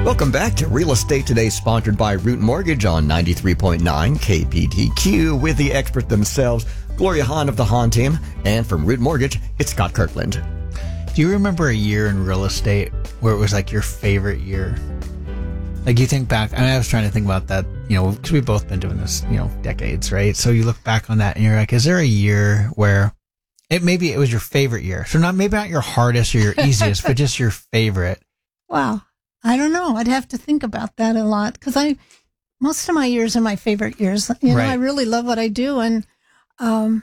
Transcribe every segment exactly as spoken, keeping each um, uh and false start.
Welcome back to Real Estate Today, sponsored by Root Mortgage on ninety-three point nine K P T Q with the experts themselves, Gloria Hahn of the Hahn team, and from Root Mortgage, it's Scott Kirkland. Do you remember a year in real estate where it was like your favorite year? Like you think back, I mean, I was trying to think about that, you know, because we've both been doing this, you know, decades, right? So you look back on that and you're like, is there a year where it maybe it was your favorite year? So not maybe not your hardest or your easiest, but just your favorite. Wow. I don't know. I'd have to think about that a lot because I, most of my years are my favorite years. You know, Right. I really love what I do. And um,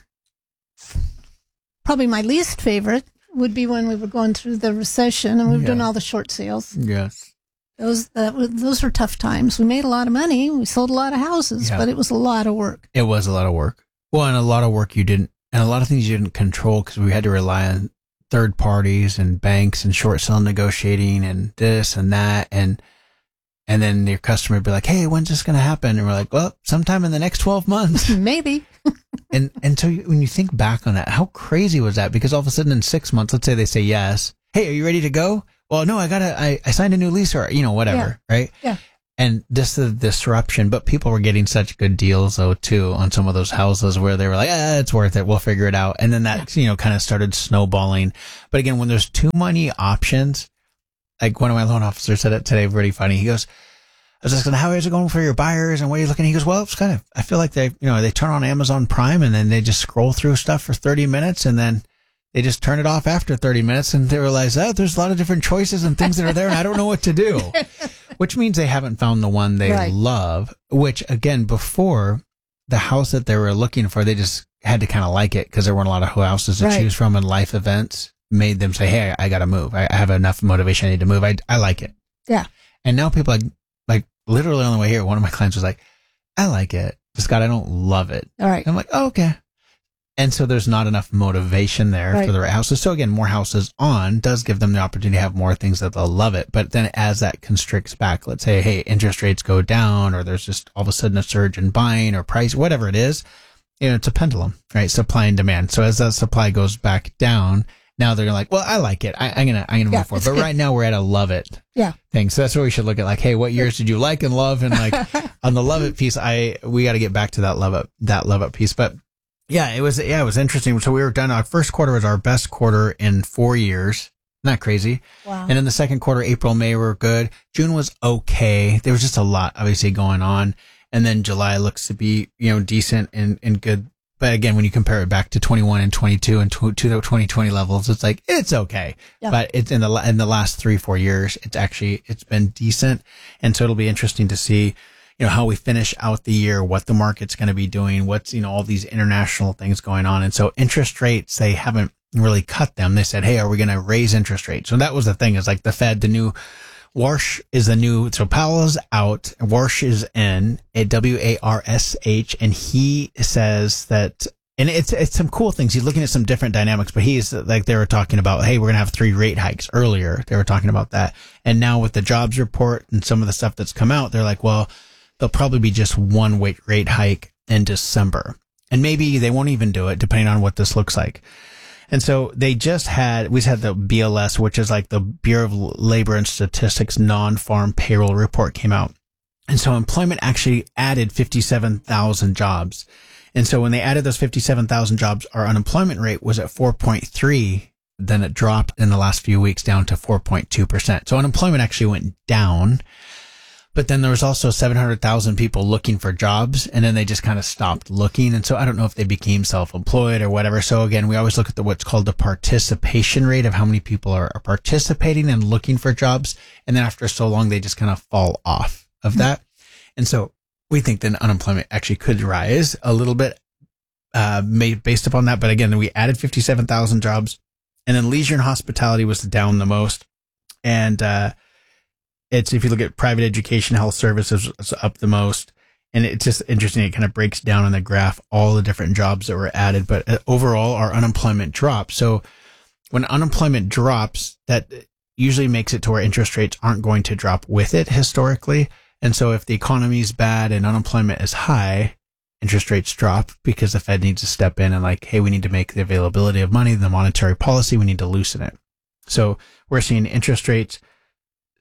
probably my least favorite would be when we were going through the recession and we were Yeah. doing all the short sales. Yes. Those that were, those were tough times. We made a lot of money. We sold a lot of houses, Yeah. but it was a lot of work. It was a lot of work. Well, and a lot of work you didn't, and a lot of things you didn't control because we had to rely on third parties and banks and short sale negotiating and this and that. And, and then your customer would be like, hey, when's this going to happen? And we're like, well, sometime in the next twelve months. Maybe. and, and so you, when you think back on that, how crazy was that? Because all of a sudden in six months, let's say they say yes. Hey, are you ready to go? Well, no, I gotta, I, I signed a new lease or, you know, whatever. Yeah. Right. Yeah. And this is the disruption, but people were getting such good deals though too on some of those houses where they were like, ah, it's worth it. We'll figure it out. And then that, you know, kind of started snowballing. But again, when there's too many options, like one of my loan officers said it today, pretty funny. He goes, I was asking, how is it going for your buyers and what are you looking? He goes, well, it's kind of, I feel like they, you know, they turn on Amazon Prime and then they just scroll through stuff for thirty minutes and then they just turn it off after thirty minutes and they realize, oh, there's a lot of different choices and things that are there and I don't know what to do. Which means they haven't found the one they Right. love, which again, before the house that they were looking for, they just had to kind of like it because there weren't a lot of houses to Right. choose from and life events made them say, hey, I, I got to move. I, I have enough motivation. I need to move. I, I like it. Yeah. And now people like, like literally on the way here, one of my clients was like, I like it. Scott, I don't love it. All right. And I'm like, oh, okay. And so there's not enough motivation there Right. for the right houses. So again, more houses on does give them the opportunity to have more things that they'll love it. But then as that constricts back, let's say, hey, interest rates go down or there's just all of a sudden a surge in buying or price, whatever it is, you know, it's a pendulum, right? Supply and demand. So as that supply goes back down, now they're like, well, I like it. I, I'm going to, I'm going to Yeah, move forward. it's But good. right now we're at a love it Yeah. thing. So that's what we should look at. Like, hey, what years did you like and love? And like on the love it piece, I, we got to get back to that love it, that love it piece. But yeah, it was, yeah, it was interesting. So we were done. Our first quarter was our best quarter in four years. Not crazy. Wow. And in the second quarter, April, May were good. June was okay. There was just a lot obviously going on. And then July looks to be, you know, decent and, and good. But again, when you compare it back to twenty-one and twenty-two and to, to the twenty twenty levels, it's like, it's okay. Yeah. But it's in the, la- in the last three, four years, it's actually, it's been decent. And so it'll be interesting to see, you know, how we finish out the year, what the market's going to be doing, what's, you know, all these international things going on. And so interest rates, they haven't really cut them. They said, hey, are we going to raise interest rates? So that was the thing is like the Fed, the new Warsh is the new, so Powell is out, Warsh is in, W A R S H, and he says that, and it's, it's some cool things. He's looking at some different dynamics, but he's like, they were talking about, hey, we're going to have three rate hikes earlier. They were talking about that. And now with the jobs report and some of the stuff that's come out, they're like, well, there'll probably be just one rate rate hike in December. And maybe they won't even do it depending on what this looks like. And so they just had, we had the B L S, which is like the Bureau of Labor and Statistics non-farm payroll report came out. And so employment actually added fifty-seven thousand jobs. And so when they added those fifty-seven thousand jobs, our unemployment rate was at four point three. Then it dropped in the last few weeks down to four point two percent. So unemployment actually went down. But then there was also seven hundred thousand people looking for jobs, and then they just kind of stopped looking. And so I don't know if they became self-employed or whatever. So again, we always look at the what's called the participation rate of how many people are, are participating and looking for jobs. And then after so long, they just kind of fall off of that. And so we think that unemployment actually could rise a little bit uh, made based upon that. But again, we added fifty-seven thousand jobs, and then leisure and hospitality was down the most. And uh it's, if you look at private education, health services, it's up the most. And it's just interesting. It kind of breaks down on the graph, all the different jobs that were added. But overall, our unemployment dropped. So when unemployment drops, that usually makes it to where interest rates aren't going to drop with it historically. And so if the economy is bad and unemployment is high, interest rates drop because the Fed needs to step in and like, hey, we need to make the availability of money, the monetary policy, we need to loosen it. So we're seeing interest rates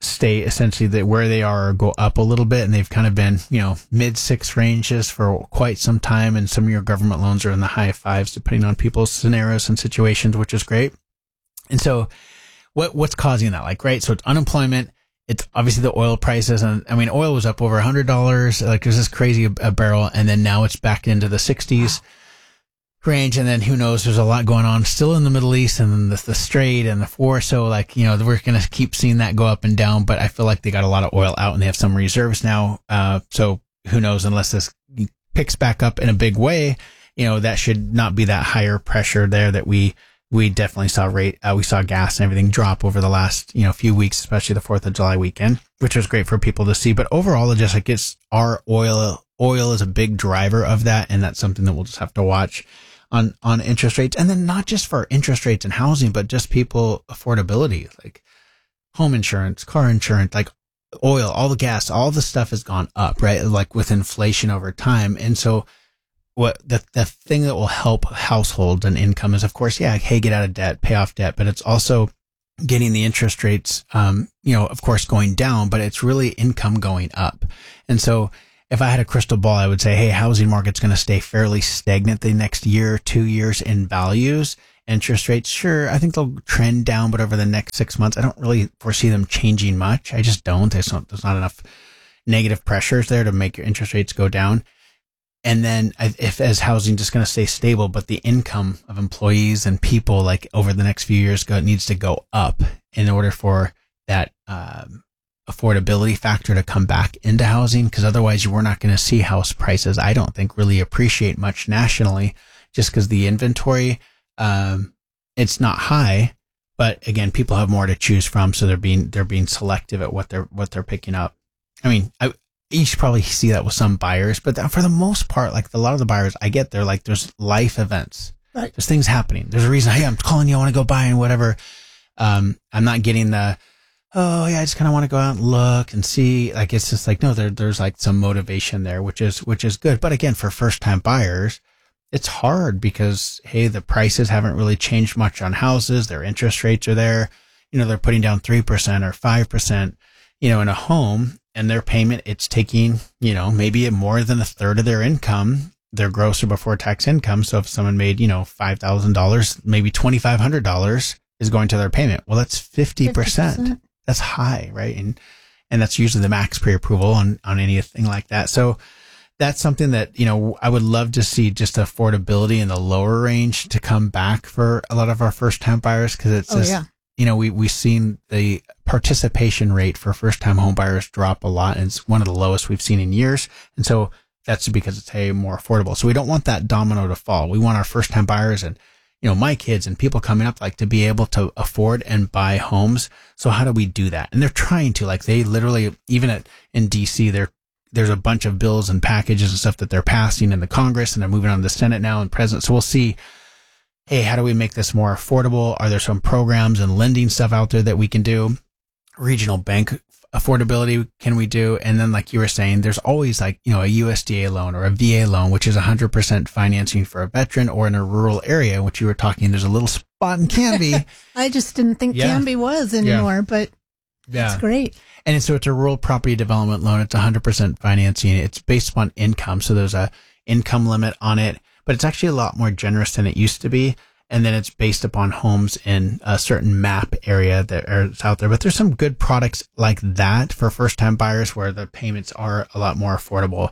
stay essentially that where they are or go up a little bit. And they've kind of been, you know, mid six ranges for quite some time. And some of your government loans are in the high fives, depending on people's scenarios and situations, which is great. And so what, what's causing that? Like, right. So it's unemployment. It's obviously the oil prices. And I mean, oil was up over a hundred dollars. Like there's this crazy a, a barrel. And then now it's back into the sixties. Wow. Range, and then who knows, there's a lot going on still in the Middle East and then the, the Strait and the war. So like, you know, we're going to keep seeing that go up and down, but I feel like they got a lot of oil out and they have some reserves now. Uh, so who knows, unless this picks back up in a big way, you know, that should not be that higher pressure there that we, we definitely saw rate, uh, we saw gas and everything drop over the last, you know, few weeks, especially the fourth of July weekend, which was great for people to see. But overall, it just like it's our oil, oil is a big driver of that. And that's something that we'll just have to watch on, on interest rates. And then not just for interest rates and housing, but just people affordability, like home insurance, car insurance, like oil, all the gas, all the stuff has gone up, right? Like with inflation over time. And so what the, the thing that will help households and income is, of course, yeah, hey, get out of debt, pay off debt, but it's also getting the interest rates, um, you know, of course, going down, but it's really income going up. And so if I had a crystal ball, I would say, hey, housing market's going to stay fairly stagnant the next year, two years in values. Interest rates, sure, I think they'll trend down, but over the next six months, I don't really foresee them changing much. I just don't. There's not, there's not enough negative pressures there to make your interest rates go down. And then if as housing just going to stay stable, but the income of employees and people like over the next few years go, needs to go up in order for that, um, affordability factor to come back into housing, because otherwise we're not going to see house prices, I don't think, really appreciate much nationally, just because the inventory, um, it's not high, but again, people have more to choose from, so they're being they're being selective at what they're what they're picking up. I mean, I, you should probably see that with some buyers, but for the most part, like a lot of the buyers I get, they're like, there's life events, right? There's things happening. There's a reason. Hey, I'm calling you. I want to go buy and whatever. Um, I'm not getting the, oh yeah, I just kind of want to go out and look and see. Like, it's just like, no, there, there's like some motivation there, which is, which is good. But again, for first time buyers, it's hard because, hey, the prices haven't really changed much on houses. Their interest rates are there. You know, they're putting down three percent or five percent, you know, in a home, and their payment, it's taking, you know, maybe more than a third of their income, their gross or before tax income. So if someone made, you know, five thousand dollars, maybe twenty-five hundred dollars is going to their payment. Well, that's fifty percent. fifty percent. That's high, right? And, and that's usually the max pre-approval on, on anything like that. So that's something that, you know, I would love to see just affordability in the lower range to come back for a lot of our first time buyers. Cause it's oh, just, yeah. you know, we, we've seen the participation rate for first time home buyers drop a lot. And it's one of the lowest we've seen in years. And so that's because it's a more affordable. So we don't want that domino to fall. We want our first time buyers and, you know, my kids and people coming up, like, to be able to afford and buy homes. So how do we do that? And they're trying to, like, they literally, even at, in D C, they're, there's a bunch of bills and packages and stuff that they're passing in the Congress, and they're moving on to the Senate now and President. So we'll see, hey, how do we make this more affordable? Are there some programs and lending stuff out there that we can do? Regional bank affordability can we do? And then, like you were saying, there's always, like, you know, a U S D A loan or a V A loan, which is one hundred percent financing for a veteran, or in a rural area, which you were talking, there's a little spot in Canby. I just didn't think Yeah. Canby was anymore, Yeah. but Yeah. it's great. And so it's a rural property development loan. It's one hundred percent financing. It's based upon income. So there's a income limit on it, but it's actually a lot more generous than it used to be. And then it's based upon homes in a certain map area that are out there. But there's some good products like that for first time buyers where the payments are a lot more affordable.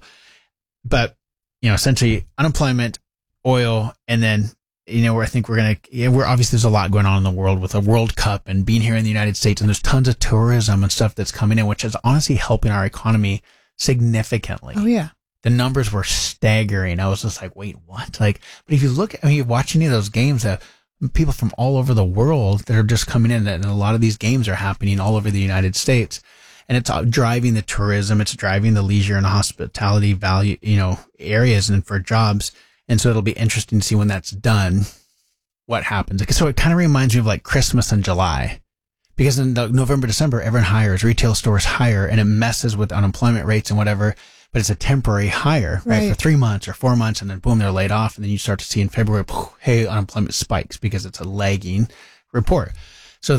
But, you know, essentially unemployment, oil, and then, you know, where I think we're going to, yeah, we're obviously there's a lot going on in the world with a World Cup and being here in the United States. And there's tons of tourism and stuff that's coming in, which is honestly helping our economy significantly. Oh, yeah. The numbers were staggering. I was just like, wait, what? Like, but if you look, I mean, you watch any of those games, uh, people from all over the world that are just coming in, and a lot of these games are happening all over the United States. And it's driving the tourism, it's driving the leisure and the hospitality value, you know, areas and for jobs. And so it'll be interesting to see when that's done, what happens. So it kind of reminds me of like Christmas in July, because in November, December, everyone hires, retail stores hire, and it messes with unemployment rates and whatever. But it's a temporary hire, right? right? For three months or four months, and then boom, they're laid off. And then you start to see in February, hey, unemployment spikes because it's a lagging report. So then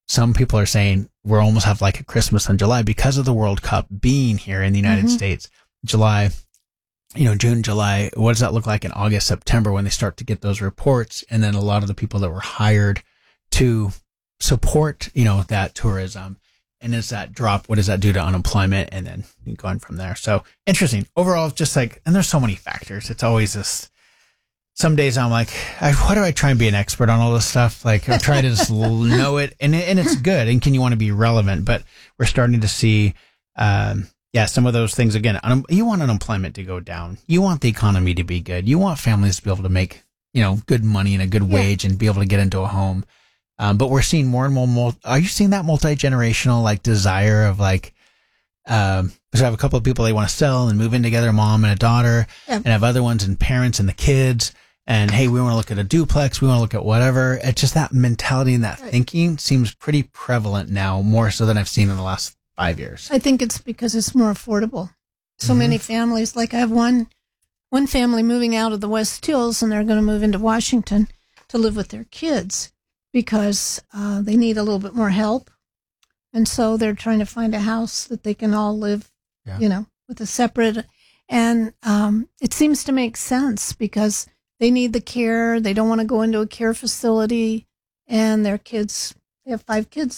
some people are saying we're almost have like a Christmas in July because of the World Cup being here in the United Mm-hmm. States. July, you know, June, July, what does that look like in August, September when they start to get those reports? And then a lot of the people that were hired to support, you know, that tourism. And is that drop? What does that do to unemployment? And then going from there. So interesting. Overall, just like, and there's so many factors. It's always this, some days I'm like, I, why do I try and be an expert on all this stuff? Like I try to just know it and, and it's good. And can you want to be relevant? But we're starting to see, um, yeah, some of those things again, un- you want unemployment to go down. You want the economy to be good. You want families to be able to make, you know, good money and a good Yeah. wage and be able to get into a home. Um, but we're seeing more and more, mul- are you seeing that multi-generational like desire of like, um, so I have a couple of people they want to sell and move in together, a mom and a daughter, Yeah. and I have other ones and parents and the kids. And hey, we want to look at a duplex. We want to look at whatever. It's just that mentality and that Right. thinking seems pretty prevalent now, more so than I've seen in the last five years. I think it's because it's more affordable. So Mhm. many families, like I have one, one family moving out of the West Hills and they're going to move into Washington to live with their kids because uh, they need a little bit more help. And so they're trying to find a house that they can all live, Yeah. you know, with a separate. And um, it seems to make sense because they need the care. They don't want to go into a care facility and their kids, they have five kids.